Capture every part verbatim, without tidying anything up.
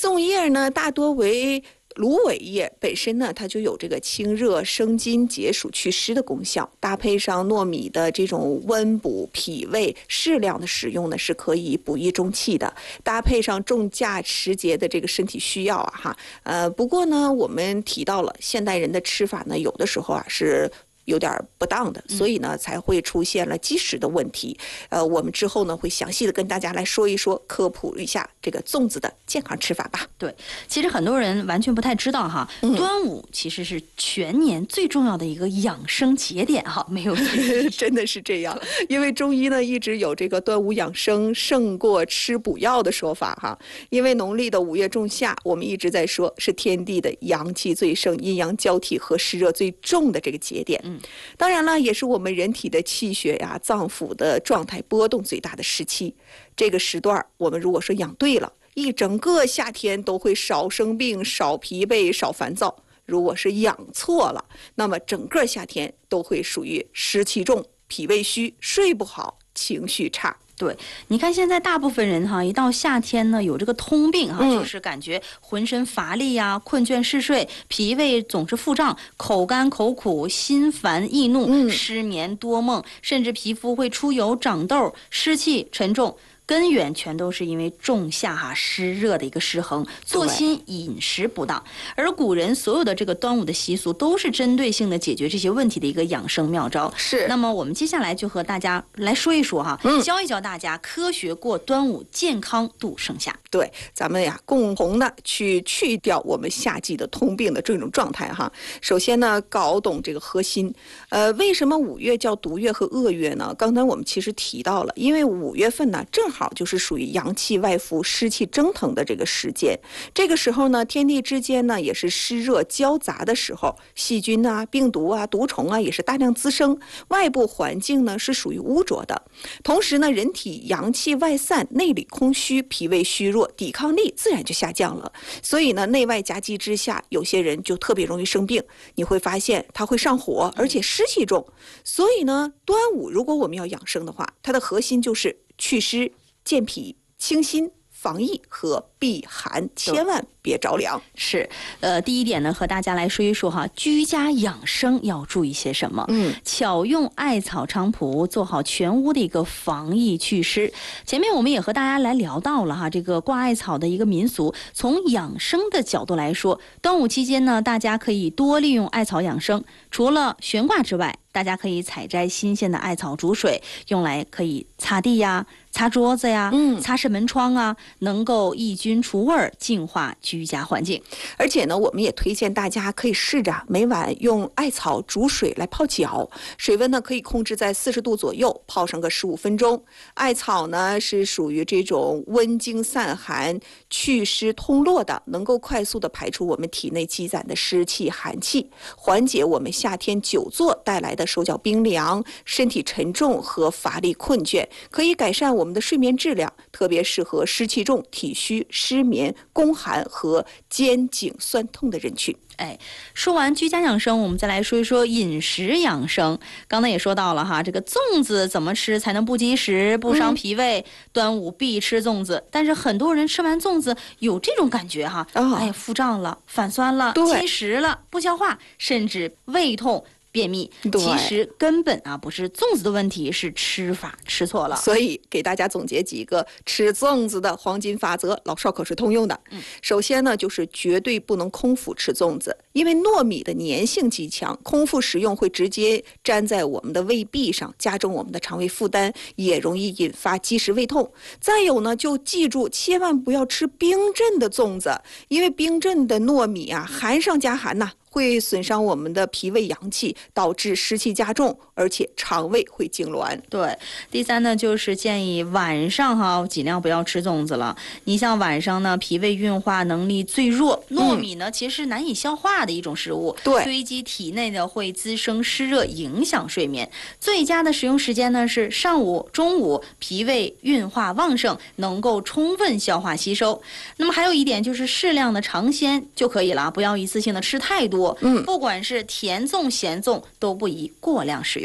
粽叶呢大多为芦苇叶，本身呢它就有这个清热生津解暑祛湿的功效，搭配上糯米的这种温补脾胃，适量的食用呢是可以补益中气的，搭配上重价时节的这个身体需要啊哈。呃，不过呢我们提到了现代人的吃法呢，有的时候啊是有点不当的，所以呢才会出现了积食的问题。呃，我们之后呢会详细的跟大家来说一说，科普一下这个粽子的健康吃法吧。 对，其实很多人完全不太知道哈，嗯、端午其实是全年最重要的一个养生节点哈，没有真的是这样，因为中医呢一直有这个端午养生胜过吃补药的说法哈。因为农历的五月仲夏，我们一直在说是天地的阳气最盛、阴阳交替和湿热最重的这个节点。嗯，当然了，也是我们人体的气血呀、脏腑的状态波动最大的时期。这个时段，我们如果说养对了，一整个夏天都会少生病、少疲惫、少烦躁。如果是养错了，那么整个夏天都会属于湿气重、脾胃虚、睡不好、情绪差。 对，你看现在大部分人哈，一到夏天呢，有这个通病哈，嗯、就是感觉浑身乏力呀、困倦嗜睡，脾胃总是腹胀，口干口苦，心烦易怒，嗯、失眠多梦，甚至皮肤会出油、长痘，湿气沉重。根源全都是因为仲夏哈湿热的一个失衡，作息饮食不当。而古人所有的这个端午的习俗都是针对性的解决这些问题的一个养生妙招。 是。 那么我们接下来就和大家来说一说哈，嗯、教一教大家科学过端午，健康度盛夏。 对，咱们呀共同的去去掉我们夏季的通病的这种状态哈。首先呢，搞懂这个核心。呃，为什么五月叫毒月和恶月呢？刚才我们其实提到了，因为五月份呢正好就是属于阳气外浮、湿气蒸腾的这个时间。这个时候呢，天地之间呢也是湿热交杂的时候，细菌啊、病毒啊、毒虫啊也是大量滋生，外部环境呢是属于污浊的。同时呢，人体阳气外散，内里空虚，脾胃虚弱，抵抗力自然就下降了。所以呢，内外夹击之下，有些人就特别容易生病。你会发现他会上火，而且湿气重。所以呢，端午如果我们要养生的话，它的核心就是祛湿、健脾、清心、防疫和避寒，千万别着凉。 是，呃，第一点呢，和大家来说一说哈，居家养生要注意些什么？嗯，巧用艾草菖蒲，做好全屋的一个防疫祛湿。前面我们也和大家来聊到了哈，这个挂艾草的一个民俗。从养生的角度来说，端午期间呢，大家可以多利用艾草养生。除了悬挂之外，大家可以采摘新鲜的艾草煮水，用来可以擦地呀、擦桌子呀、嗯、擦拭门窗啊，能够抑菌除味儿，净化居家环境。 而且呢，我们也推荐大家可以试着每晚用艾草煮水来泡脚，水温呢可以控制在四十度左右，泡上个十五分钟。艾草呢是属于这种温经散寒、祛湿通络的，能够快速的排出我们体内积攒的湿气、寒气，缓解我们夏天久坐带来的手脚冰凉、身体沉重和乏力困倦，可以改善我们的睡眠质量，特别适合湿气重、体虚、失眠、宫寒和肩颈酸痛的人群。 哎，说完居家养生，我们再来说一说饮食养生。刚才也说到了哈，这个粽子怎么吃才能不积食、不伤脾胃？嗯、端午必吃粽子，但是很多人吃完粽子有这种感觉哈，哦、哎呀，腹胀了、反酸了、积食了、不消化，甚至胃痛。便秘，其实根本啊不是粽子的问题，是吃法吃错了。 所以给大家总结几个吃粽子的黄金法则，老少可是通用的。嗯、首先呢，就是绝对不能空腹吃粽子，因为糯米的粘性极强，空腹食用会直接粘在我们的胃壁上，加重我们的肠胃负担，也容易引发积食胃痛。再有呢，就记住千万不要吃冰镇的粽子，因为冰镇的糯米啊，寒上加寒呐、啊。会损伤我们的脾胃阳气，导致湿气加重，而且肠胃会痉挛。 对，第三呢，就是建议晚上哈尽量不要吃粽子了。你像晚上呢，脾胃运化能力最弱，糯米呢、嗯、其实是难以消化的一种食物， 对， 堆积体内呢会滋生湿热，影响睡眠。最佳的食用时间呢是上午、中午，脾胃运化旺盛，能够充分消化吸收。那么还有一点就是适量的尝鲜就可以了，不要一次性的吃太多。嗯，不管是甜粽、咸粽，都不宜过量食用。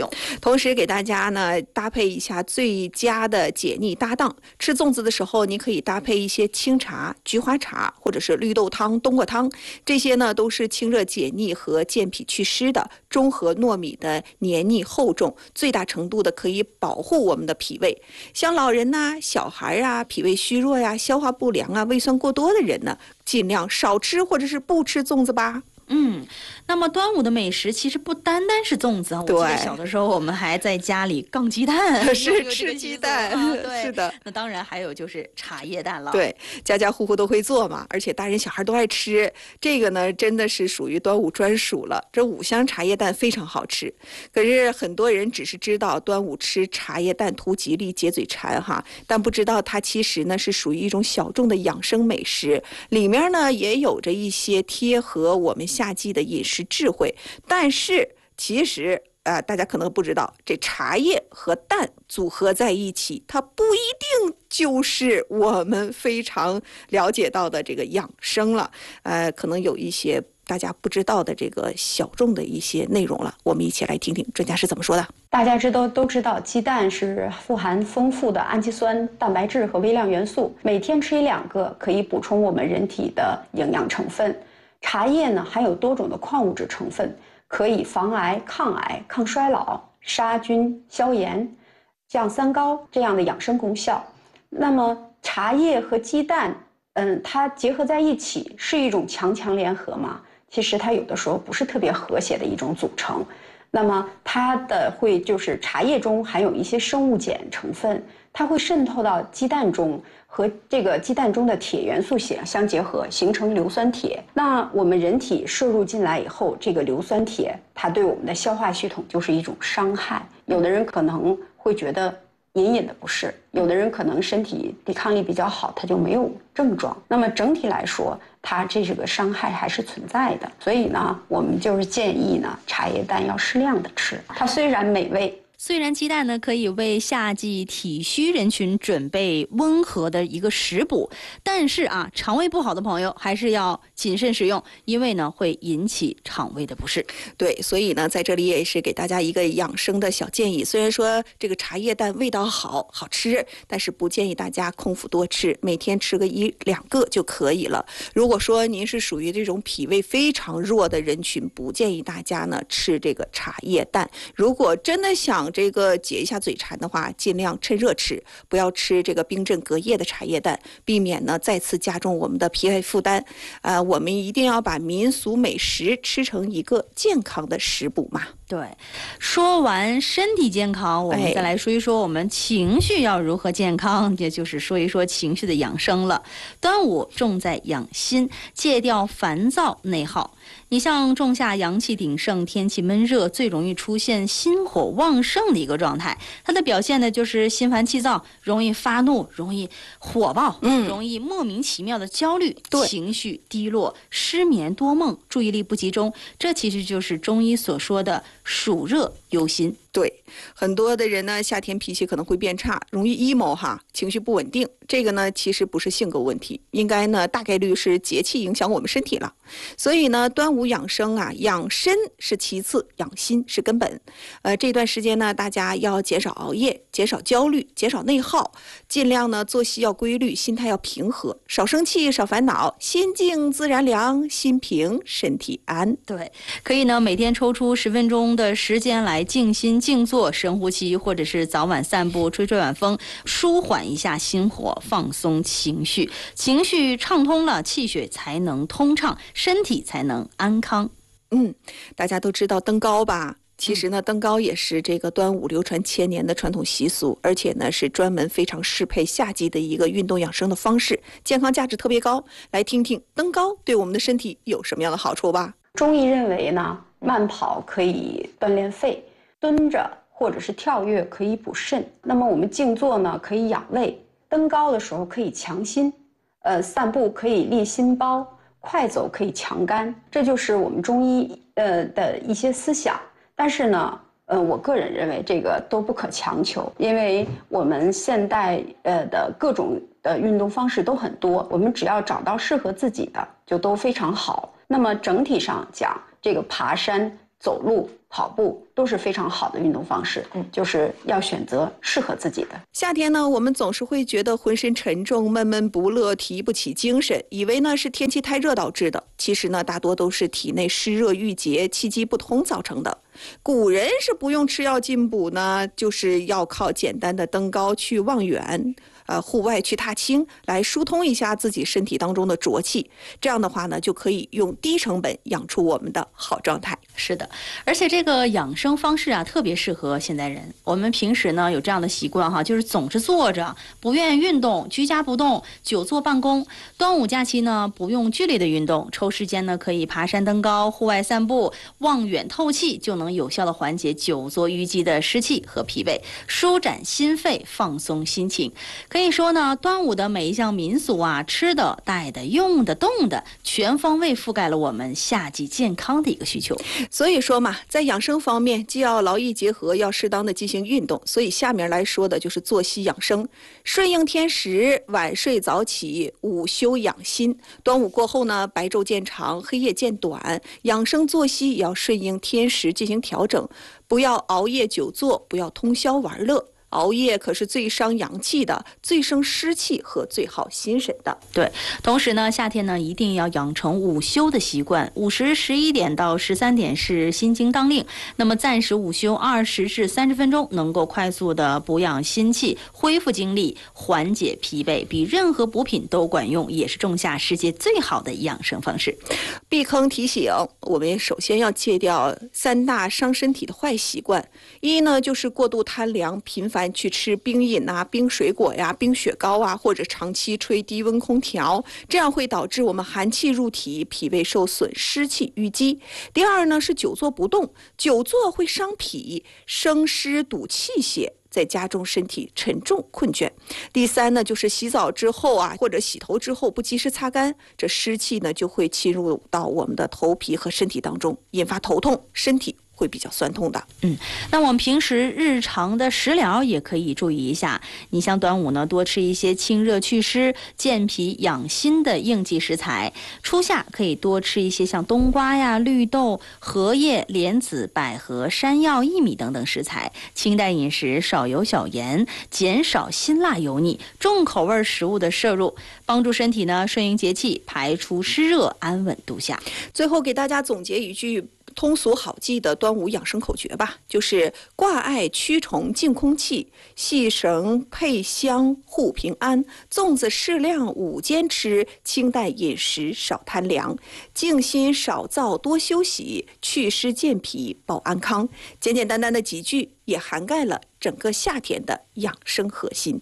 用。 同时给大家呢搭配一下最佳的解腻搭档。吃粽子的时候，你可以搭配一些清茶、菊花茶，或者是绿豆汤、冬瓜汤，这些呢都是清热解腻和健脾祛湿的，中和糯米的黏腻厚重，最大程度的可以保护我们的脾胃。像老人呐、啊、小孩啊、脾胃虚弱呀、啊、消化不良啊、胃酸过多的人呢，尽量少吃或者是不吃粽子吧。 嗯，那么端午的美食其实不单单是粽子啊。我记得小的时候我们还在家里杠鸡蛋， 是吃鸡蛋、啊，对，是的。 那当然还有就是茶叶蛋了。 对，家家户户都会做嘛，而且大人小孩都爱吃。这个呢，真的是属于端午专属了。这五香茶叶蛋非常好吃，可是很多人只是知道端午吃茶叶蛋图吉利解嘴馋哈，但不知道它其实呢是属于一种小众的养生美食，里面呢也有着一些贴合我们夏季的饮食智慧。但是其实呃，大家可能不知道，这茶叶和蛋组合在一起，它不一定就是我们非常了解到的这个养生了。呃，可能有一些大家不知道的这个小众的一些内容了。我们一起来听听专家是怎么说的。 大家知道都知道，鸡蛋是富含丰富的氨基酸、蛋白质和微量元素，每天吃一两个可以补充我们人体的营养成分。茶叶呢含有多种的矿物质成分，可以防癌、抗癌、抗衰老、杀菌、消炎、降三高这样的养生功效。那么茶叶和鸡蛋，嗯，它结合在一起是一种强强联合吗？其实它有的时候不是特别和谐的一种组成。那么它的会就是茶叶中含有一些生物碱成分，它会渗透到鸡蛋中，和这个鸡蛋中的铁元素相结合，形成硫酸铁。那我们人体摄入进来以后，这个硫酸铁它对我们的消化系统就是一种伤害。有的人可能会觉得隐隐的不适，有的人可能身体抵抗力比较好，他就没有症状。那么整体来说，它这个伤害还是存在的。所以呢，我们就是建议呢，茶叶蛋要适量的吃。它虽然美味。 虽然鸡蛋呢可以为夏季体虚人群准备温和的一个食补，但是啊，肠胃不好的朋友还是要谨慎食用，因为呢会引起肠胃的不适。 对，所以呢，在这里也是给大家一个养生的小建议。虽然说这个茶叶蛋味道好好吃，但是不建议大家空腹多吃，每天吃个一两个就可以了。如果说您是属于这种脾胃非常弱的人群，不建议大家呢吃这个茶叶蛋。如果真的想这个解一下嘴馋的话，尽量趁热吃，不要吃这个冰镇隔夜的茶叶蛋，避免呢再次加重我们的脾胃负担。呃，我们一定要把民俗美食吃成一个健康的食补嘛。 对，说完身体健康，我们再来说一说我们情绪要如何健康，也就是说一说情绪的养生了。端午重在养心，戒掉烦躁内耗。你像仲夏阳气鼎盛，天气闷热，最容易出现心火旺盛的一个状态。它的表现呢，就是心烦气躁，容易发怒，容易火爆，嗯，容易莫名其妙的焦虑，情绪低落，失眠多梦，注意力不集中。这其实就是中医所说的暑热忧心。 对，很多的人呢，夏天脾气可能会变差，容易 emo 哈，情绪不稳定。这个呢，其实不是性格问题，应该呢，大概率是节气影响我们身体了。所以呢，端午养生啊，养身是其次，养心是根本。呃，这段时间呢，大家要减少熬夜，减少焦虑，减少内耗，尽量呢作息要规律，心态要平和，少生气，少烦恼，心静自然凉，心平身体安。 对，可以呢，每天抽出十分钟的时间来静心静坐，深呼吸，或者是早晚散步，吹吹晚风，舒缓一下心火，放松情绪。情绪畅通了，气血才能通畅，身体才能安康。 嗯，大家都知道登高吧？其实呢，登高也是这个端午流传千年的传统习俗，而且呢是专门非常适配夏季的一个运动养生的方式，健康价值特别高。来听听登高对我们的身体有什么样的好处吧。 中医认为呢，慢跑可以锻炼肺，蹲着或者是跳跃可以补肾。那么我们静坐呢，可以养胃；登高的时候可以强心，呃，散步可以利心包，快走可以强肝。这就是我们中医呃的一些思想。但是呢，呃，我个人认为这个都不可强求，因为我们现代呃的各种的运动方式都很多，我们只要找到适合自己的，就都非常好。那么整体上讲，这个爬山、 走路、跑步都是非常好的运动方式。嗯，就是要选择适合自己的。 夏天呢，我们总是会觉得浑身沉重、闷闷不乐、提不起精神，以为呢是天气太热导致的。其实呢，大多都是体内湿热郁结、气机不通造成的。古人是不用吃药进补呢，就是要靠简单的登高去望远。呃，户外去踏青，来疏通一下自己身体当中的浊气，这样的话呢，就可以用低成本养出我们的好状态。 是的，而且这个养生方式啊，特别适合现代人。我们平时呢有这样的习惯哈，就是总是坐着，不愿意运动，居家不动，久坐办公。端午假期呢，不用剧烈的运动，抽时间呢可以爬山登高、户外散步，望远透气，就能有效的缓解久坐淤积的湿气和疲惫，舒展心肺，放松心情。可以说呢，端午的每一项民俗啊，吃的、戴的、用的、动的，全方位覆盖了我们夏季健康的一个需求。 所以说嘛，在养生方面，既要劳逸结合，要适当的进行运动。所以下面来说的就是作息养生，顺应天时，晚睡早起，午休养心。端午过后呢，白昼渐长，黑夜渐短，养生作息也要顺应天时进行调整，不要熬夜久坐，不要通宵玩乐。熬夜可是最伤阳气的，最生湿气和最耗心神的。 对，同时呢，夏天呢一定要养成午休的习惯。午时十一点到十三点是心经当令，那么暂时午休二十至三十分钟，能够快速的补养心气，恢复精力，缓解疲惫，比任何补品都管用，也是种下世界最好的养生方式。 避坑提醒，我们首先要戒掉三大伤身体的坏习惯。一呢，就是过度贪凉，频繁去吃冰饮啊、冰水果呀、冰雪糕啊，或者长期吹低温空调，这样会导致我们寒气入体，脾胃受损，湿气淤积。第二呢，是久坐不动，久坐会伤脾，生湿堵气血，再加重身体沉重困倦。第三呢，就是洗澡之后啊，或者洗头之后不及时擦干，这湿气呢就会侵入到我们的头皮和身体当中，引发头痛，身体会比较酸痛的。 嗯，那我们平时日常的食疗也可以注意一下。你像端午呢，多吃一些清热祛湿、健脾养心的应季食材。初夏可以多吃一些像冬瓜呀、绿豆、荷叶、莲子、百合、山药、薏米等等食材。清淡饮食，少油少盐，减少辛辣油腻，重口味食物的摄入，帮助身体呢顺应节气，排除湿热，安稳度夏。 最后给大家总结一句通俗好记的端午养生口诀吧，就是挂碍驱虫净空气，细绳配香护平安，粽子适量午间吃，清淡饮食少贪凉，静心少躁多休息，祛湿健脾保安康。简简单单的几句也涵盖了整个夏天的养生核心。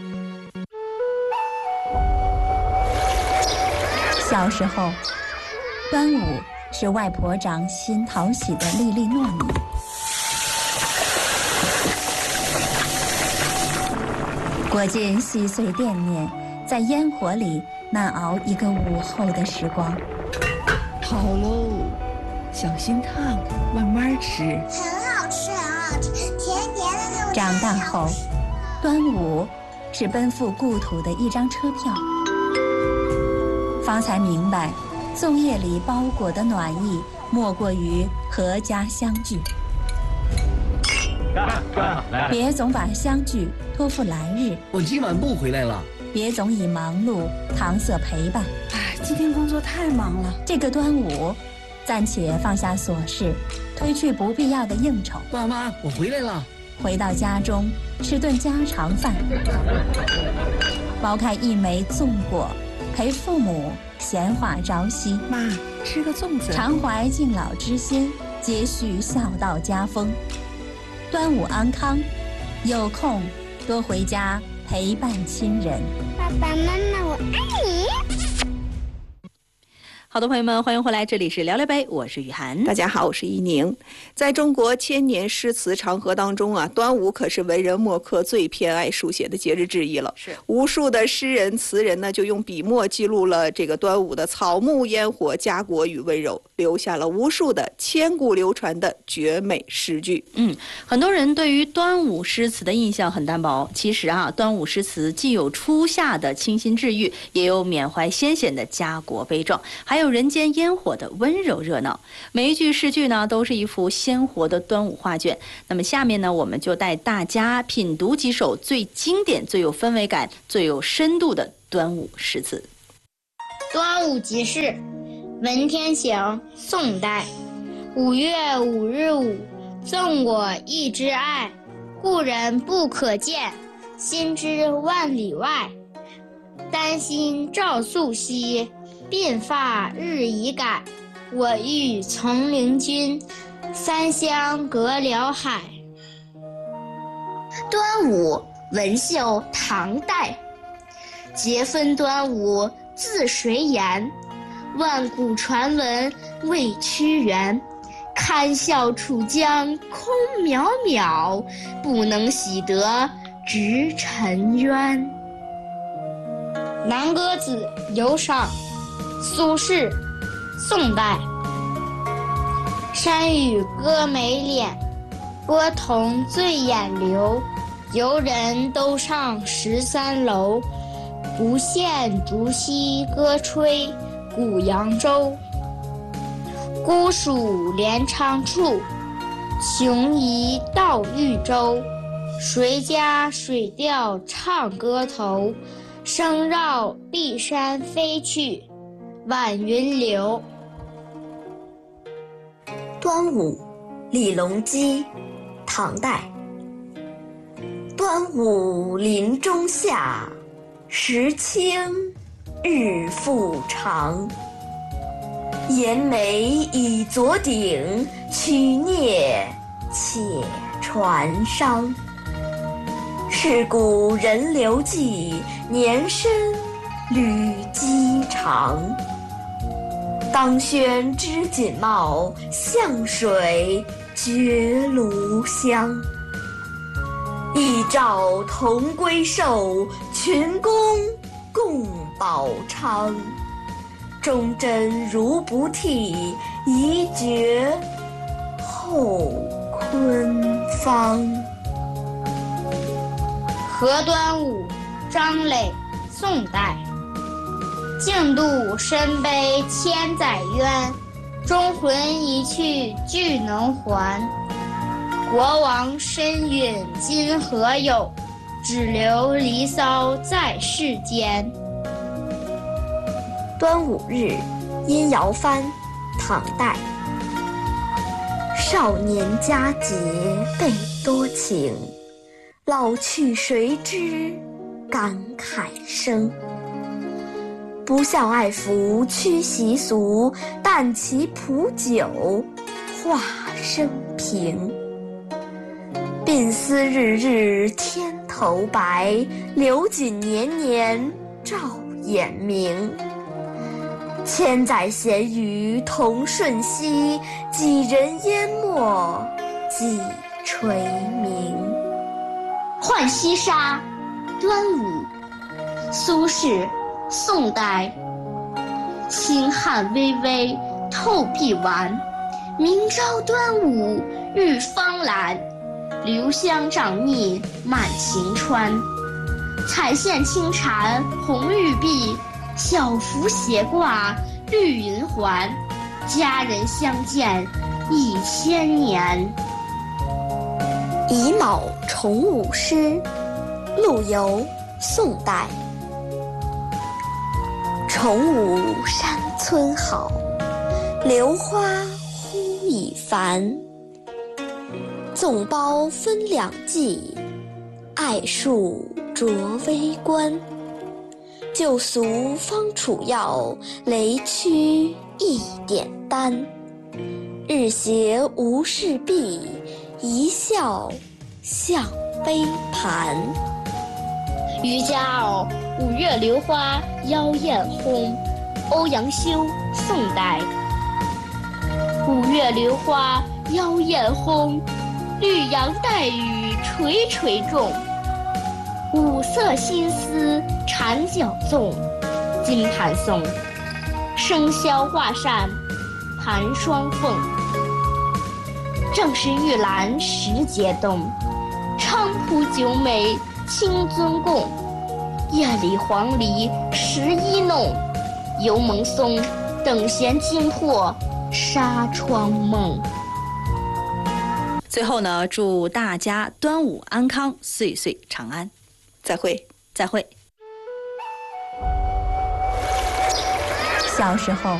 小时候，端午是外婆掌心讨喜的粒粒糯米，裹进细碎淀面，在烟火里难熬一个午后的时光。 好喽，小心烫，慢慢吃。 很好吃，很好吃，甜甜的那种。 长大后，端午是奔赴故土的一张车票，方才明白。粽叶里包裹的暖意，莫过于阖家相聚。别总把相聚托付来日， 我今晚不回来了。 别总以忙碌搪塞陪伴。 哎，今天工作太忙了。 这个端午，暂且放下琐事，推去不必要的应酬。 爸妈，我回来了。 回到家中，吃顿家常饭，剥开一枚粽果，陪父母闲话朝夕。 妈，吃个粽子。 常怀敬老之心，接续孝道家风。端午安康，有空多回家陪伴亲人。 爸爸妈妈，我爱你。 好的，朋友们，欢迎回来，这里是聊聊杯，我是雨涵。 大家好，我是一宁。在中国千年诗词长河当中啊，端午可是文人墨客最偏爱书写的节日之一了。 是， 无数的诗人词人呢，就用笔墨记录了这个端午的草木烟火、家国与温柔，留下了无数的千古流传的绝美诗句。 嗯，很多人对于端午诗词的印象很单薄。其实啊，端午诗词既有初夏的清新治愈，也有缅怀先贤的家国悲壮，还有有人间烟火的温柔热闹。每一句诗句呢，都是一幅鲜活的端午画卷。那么下面呢，我们就带大家品读几首最经典、最有氛围感、最有深度的端午诗词。 端午即事，文天祥，宋代。五月五日午，赠我一枝艾，故人不可见，心知万里外。丹心照素昔，鬓发日已改。我欲从陵君，三湘隔辽海。 端午，文秀，唐代。节分端午，字谁言？万古传闻为屈原。堪笑楚江空渺渺，不能洗得直沉冤。 南歌子，游赏，苏轼，宋代。山雨歌眉脸，波彤醉眼流。游人都上十三楼，不见竹溪歌吹古扬州。孤蜀连昌处，穷疑到豫州。谁家水调唱歌头？声绕碧山飞去，晚云流。 端午，李隆基，唐代。端午林中夏，时清日复长。檐眉已作鼎，曲孽且传觞。是古人流迹，年深履机长。当轩织锦帽，向水觉炉香。一朝同归寿，群公共饱昌。忠贞如不替，宜绝后昆方。 河端午，张磊，宋代。竞渡深悲千载冤，忠魂一去俱能还。国王身陨今何有？只留离骚在世间。 端午日，殷尧藩，唐代。少年佳节倍多情，老去谁知感慨生。不孝爱抚屈习俗，但其普酒话生平。鬓丝日日天头白，流锦年年照眼明。千载闲语同瞬息，几人淹没几垂明。 浣溪沙，端午，苏轼，宋代。清汉微微透碧丸，明朝端午日芳兰。留香长密满晴川，彩线轻缠红玉臂，小幅斜挂绿云环。佳人相见一千年。 乙卯重舞诗，陆游，宋代。重舞山村好，榴花忽已繁。纵包分两季，爱树着微冠。旧俗方楚药，雷区一点丹。日斜无事毕，一笑向杯盘。 渔家袄，五月榴花妖艳烘，欧阳修，宋代。五月榴花妖艳烘，绿杨带雨垂垂重。五色新丝缠角纵，金盘送。生肖画扇盘双凤。正是玉兰时节动，菖蒲酒美清尊供。夜里黄鹂十一弄，油蒙松等闲惊破纱窗梦。 最后呢，祝大家端午安康，岁岁长安。 再会， 再会。 小时候，